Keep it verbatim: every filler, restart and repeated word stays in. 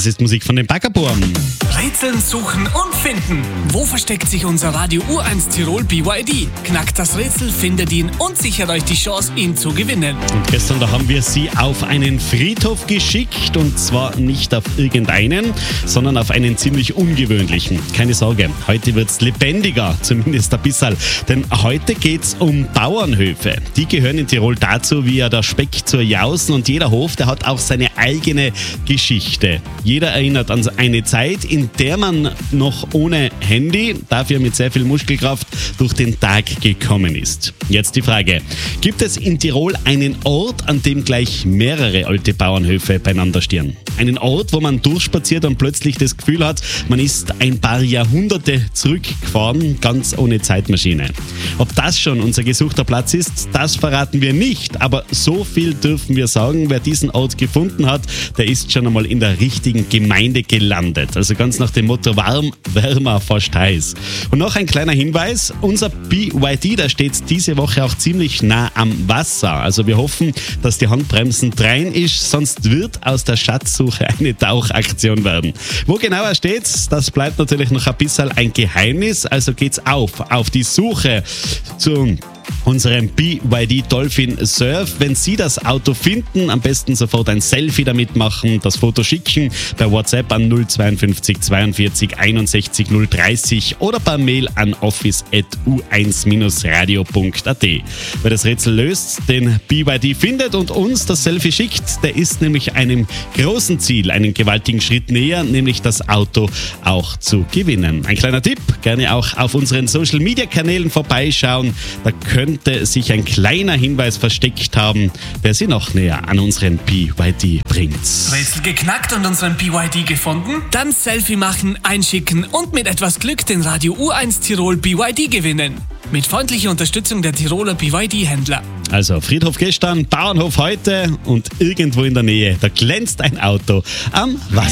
Das ist Musik von den Baggerburm. Rätseln, suchen und finden. Wo versteckt sich unser Radio U eins Tirol B Y D? Knackt das Rätsel, findet ihn und sichert euch die Chance, ihn zu gewinnen. Und gestern, da haben wir sie auf einen Friedhof geschickt, und zwar nicht auf irgendeinen, sondern auf einen ziemlich ungewöhnlichen. Keine Sorge, heute wird's lebendiger, zumindest ein bisschen, denn heute geht's um Bauernhöfe. Die gehören in Tirol dazu wie ja der Speck zur Jausen, und jeder Hof, der hat auch seine eigene Geschichte. Jeder erinnert an eine Zeit, in der man noch ohne Handy, dafür mit sehr viel Muskelkraft, durch den Tag gekommen ist. Jetzt die Frage: Gibt es in Tirol einen Ort, an dem gleich mehrere alte Bauernhöfe beieinander stehen? Einen Ort, wo man durchspaziert und plötzlich das Gefühl hat, man ist ein paar Jahrhunderte zurückgefahren, ganz ohne Zeitmaschine. Ob das schon unser gesuchter Platz ist, das verraten wir nicht, aber so viel dürfen wir sagen: Wer diesen Ort gefunden hat, der ist schon einmal in der richtigen Gemeinde gelandet. Also ganz nach dem Motto: warm, wärmer, fast heiß. Und noch ein kleiner Hinweis: Unser B Y D, da steht diese Woche auch ziemlich nah am Wasser. Also wir hoffen, dass die Handbremsen drein ist, sonst wird aus der Schatzsuche eine Tauchaktion werden. Wo genau er steht, das bleibt natürlich noch ein bisschen ein Geheimnis. Also geht's auf, auf die Suche zu unserem B Y D Dolphin Surf. Wenn Sie das Auto finden, am besten sofort ein Selfie damit machen, das Foto schicken per WhatsApp an null fünfundzwanzig zweiundvierzig einundsechzig null dreißig oder per Mail an office at u eins radio punkt a t. Wer das Rätsel löst, den B Y D findet und uns das Selfie schickt, der ist nämlich einem großen Ziel, einen gewaltigen Schritt näher, nämlich das Auto auch zu gewinnen. Ein kleiner Tipp: Gerne auch auf unseren Social Media Kanälen vorbeischauen. Da könnte sich ein kleiner Hinweis versteckt haben, der Sie noch näher an unseren B Y D bringt. Rätsel geknackt und unseren B Y D gefunden? Dann Selfie machen, einschicken und mit etwas Glück den Radio U eins Tirol B Y D gewinnen. Mit freundlicher Unterstützung der Tiroler B Y D-Händler. Also Friedhof gestern, Bauernhof heute, und irgendwo in der Nähe, da glänzt ein Auto am Wasser.